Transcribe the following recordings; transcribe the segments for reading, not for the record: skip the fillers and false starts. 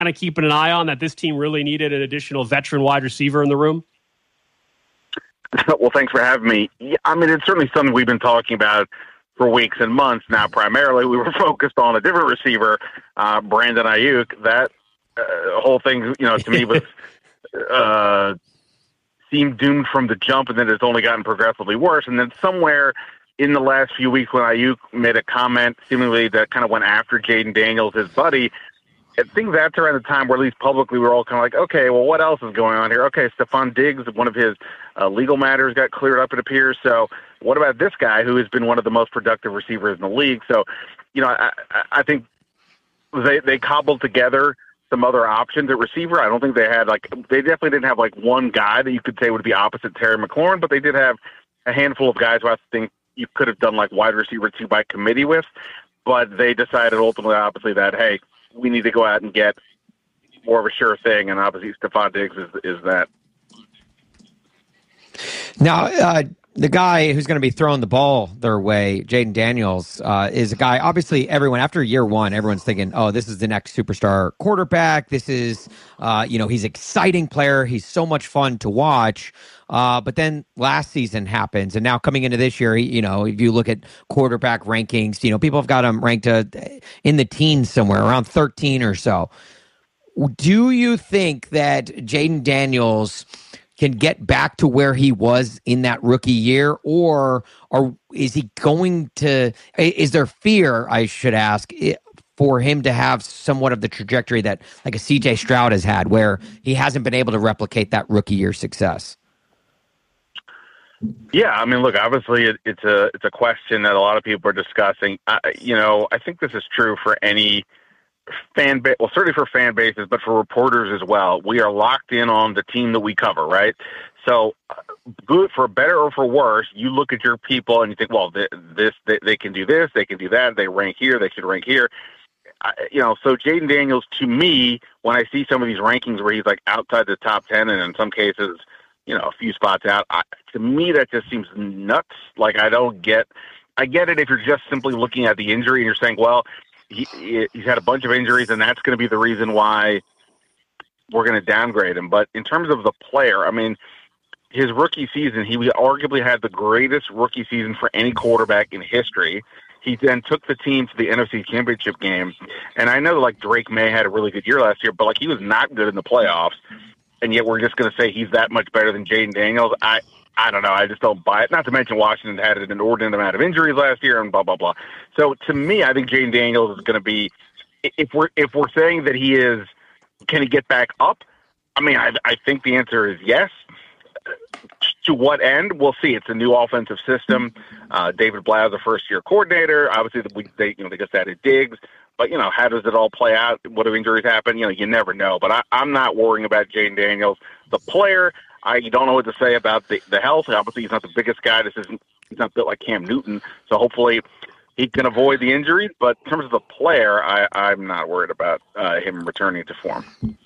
kind of keeping an eye on that this team really needed an additional veteran wide receiver in the room? Well, thanks for having me. Yeah, I mean, it's certainly something we've been talking about for weeks and months now. Primarily, we were focused on a different receiver, Brandon Ayuk. That whole thing, to me was seemed doomed from the jump, and then it's only gotten progressively worse. And then somewhere in the last few weeks, when Ayuk made a comment seemingly that kind of went after Jaden Daniels, his buddy, I think that's around the time where at least publicly we're all kind of like, okay, well, what else is going on here? Okay, Stephon Diggs, one of his legal matters got cleared up, it appears. So what about this guy who has been one of the most productive receivers in the league? So, I think they cobbled together some other options at receiver. I don't think they definitely didn't have one guy that you could say would be opposite Terry McLaurin, but they did have a handful of guys who I think you could have done wide receiver 2 by committee with, but they decided ultimately, obviously, that, hey, we need to go out and get more of a sure thing, and obviously Stephon Diggs is that. Now, the guy who's going to be throwing the ball their way, Jaden Daniels, is a guy, obviously, after year one, everyone's thinking, oh, this is the next superstar quarterback. This is, he's an exciting player. He's so much fun to watch. But then last season happens, and now coming into this year, if you look at quarterback rankings, people have got him ranked in the teens somewhere, around 13 or so. Do you think that Jaden Daniels can get back to where he was in that rookie year, or is he going to? Is there fear, I should ask, for him to have somewhat of the trajectory that a C.J. Stroud has had, where he hasn't been able to replicate that rookie year success? Yeah, I mean, look, obviously it's a question that a lot of people are discussing. I think this is true for any fan base, well, certainly for fan bases, but for reporters as well. We are locked in on the team that we cover, right? So, good for better or for worse, you look at your people and you think, well, they can do this, they can do that, they rank here, they should rank here. So Jaden Daniels, to me, when I see some of these rankings where he's outside the top 10 and in some cases, a few spots out, to me that just seems nuts. I get it if you're just simply looking at the injury and you're saying, well, he's had a bunch of injuries and that's going to be the reason why we're going to downgrade him. But in terms of the player, I mean, his rookie season, he arguably had the greatest rookie season for any quarterback in history. He then took the team to the NFC Championship game. And I know Drake May had a really good year last year, but he was not good in the playoffs. And yet we're just going to say he's that much better than Jaden Daniels. I don't know. I just don't buy it. Not to mention Washington had an inordinate amount of injuries last year and blah, blah, blah. So to me, I think Jaden Daniels is going to be, if we're saying that he is, can he get back up? I mean, I think the answer is yes. To what end? We'll see. It's a new offensive system. David Blau is a first-year coordinator. Obviously, they just added Diggs. But, how does it all play out? What do injuries happen? You never know. But I'm not worrying about Jaden Daniels. The player, I don't know what to say about the health. Obviously, he's not the biggest guy. He's not built like Cam Newton. So hopefully he can avoid the injuries. But in terms of the player, I'm not worried about him returning to form.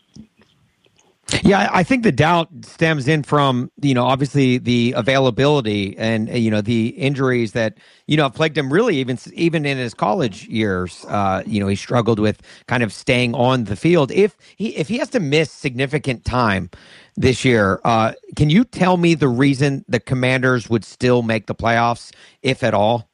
Yeah, I think the doubt stems in from, obviously the availability and, the injuries that, have plagued him really even in his college years. He struggled with kind of staying on the field. If he has to miss significant time this year, can you tell me the reason the Commanders would still make the playoffs, if at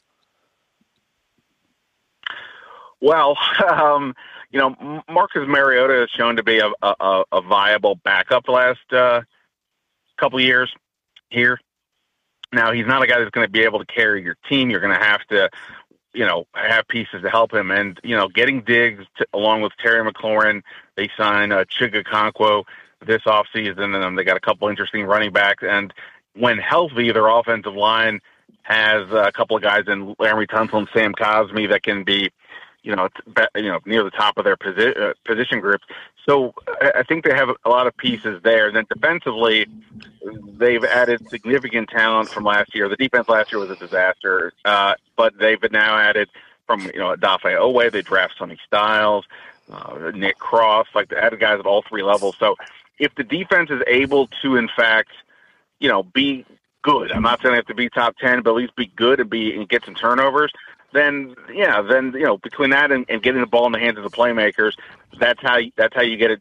all? Well, Marcus Mariota has shown to be a viable backup the last couple of years here. Now, he's not a guy that's going to be able to carry your team. You're going to have to, have pieces to help him. And, getting Diggs along with Terry McLaurin, they signed Chig Okonkwo this offseason, and they got a couple interesting running backs. And when healthy, their offensive line has a couple of guys in Laremy Tunsil and Sam Cosmi that can be, near the top of their position groups. So I think they have a lot of pieces there. And then defensively, they've added significant talent from last year. The defense last year was a disaster, but they've now added from, Dafe Owe, they draft Sonny Styles, Nick Cross, they added guys at all three levels. So if the defense is able to, in fact, be good, I'm not saying they have to be top 10, but at least be good and get some turnovers, then between that and getting the ball in the hands of the playmakers, that's how you get it